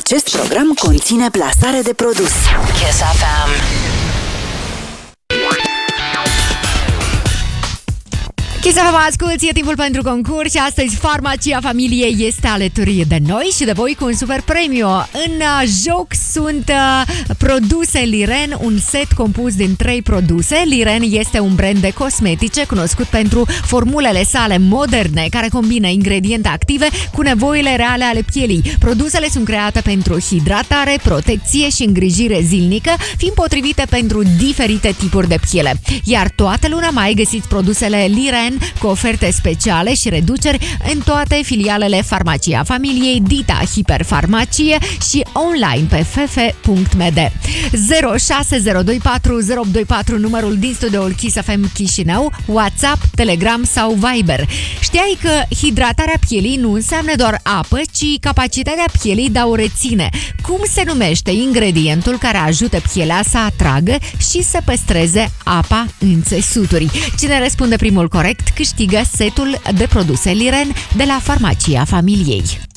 Acest program conține plasare de produs. Kiss FM. Kiss FM, asculți, e timpul pentru concurs și astăzi Farmacia Familiei este alături de noi și de voi cu un super premiu. În joc sunt produse Liren, un set compus din 3 produse. Liren este un brand de cosmetice cunoscut pentru formulele sale moderne care combină ingrediente active cu nevoile reale ale pielii. Produsele sunt create pentru hidratare, protecție și îngrijire zilnică, fiind potrivite pentru diferite tipuri de piele. Iar toată luna mai găsiți produsele Liren cu oferte speciale și reduceri în toate filialele Farmacia Familiei, Dita Hiperfarmacie și online pe ff.md. 06024 numărul din studioul Kiss FM Chișinău, WhatsApp, Telegram sau Viber. Știai că hidratarea pielii nu înseamnă doar apă, ci capacitatea pielii de a o reține? Cum se numește ingredientul care ajută pielea să atragă și să păstreze apa în țesuturi? Cine răspunde primul corect câștigă setul de produse Liren de la Farmacia Familiei.